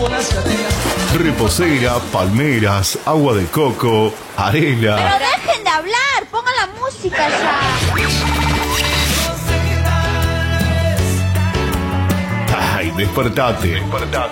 Reposera, palmeras, agua de coco, arena. Pero dejen de hablar, pongan la música ya. Ay, despertate.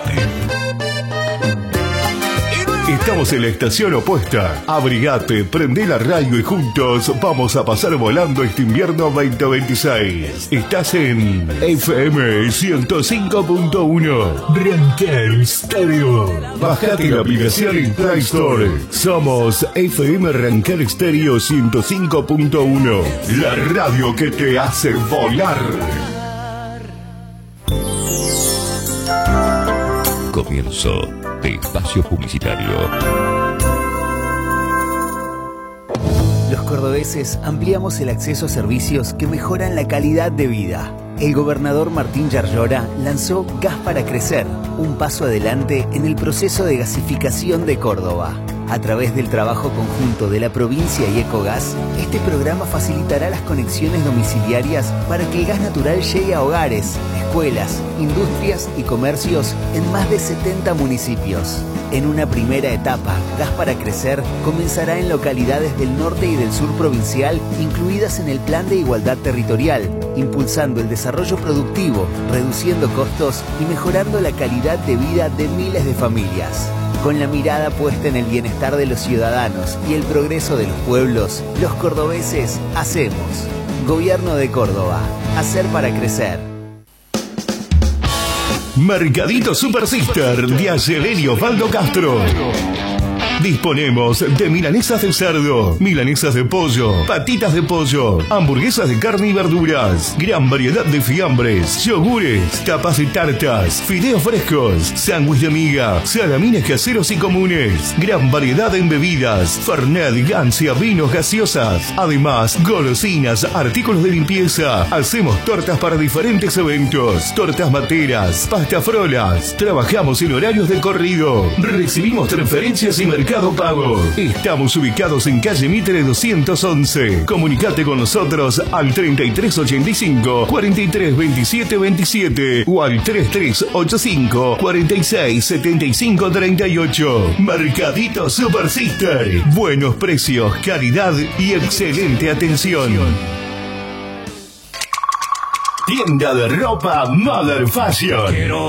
Estamos en la estación opuesta. Abrigate, prende la radio y juntos vamos a pasar volando este invierno 2026. Estás en FM 105.1 Ranker Stereo. Bajate la aplicación en Play Store. Somos FM Ranker Stereo 105.1. La radio que te hace volar. Comienzo de espacio publicitario. Los cordobeses ampliamos el acceso a servicios que mejoran la calidad de vida. El gobernador Martín Yarlora lanzó Gas para Crecer, un paso adelante en el proceso de gasificación de Córdoba. A través del trabajo conjunto de la provincia y Ecogas, este programa facilitará las conexiones domiciliarias para que el gas natural llegue a hogares, escuelas, industrias y comercios en más de 70 municipios. En una primera etapa, Gas para Crecer comenzará en localidades del norte y del sur provincial, incluidas en el Plan de Igualdad Territorial, impulsando el desarrollo productivo, reduciendo costos y mejorando la calidad de vida de miles de familias. Con la mirada puesta en el bienestar de los ciudadanos y el progreso de los pueblos, los cordobeses hacemos. Gobierno de Córdoba. Hacer para crecer. Mercadito Super Sister de Ayelen y Osvaldo Castro. Disponemos de milanesas de cerdo, milanesas de pollo, patitas de pollo, hamburguesas de carne y verduras, gran variedad de fiambres, yogures, tapas de tartas, fideos frescos, sándwich de miga, salamines caseros y comunes, gran variedad en bebidas, fernet, gancia, vinos, gaseosas, además golosinas, artículos de limpieza. Hacemos tortas para diferentes eventos, tortas materas, pastafrolas. Trabajamos en horarios de corrido, recibimos transferencias y mercado Pago. Estamos ubicados en calle Mitre 211. Comunicate con nosotros al 3385 43 27 27 o al 3385 46 75 38. Mercadito Super Sister. Buenos precios, calidad y excelente atención. Tienda de ropa Mother Fashion.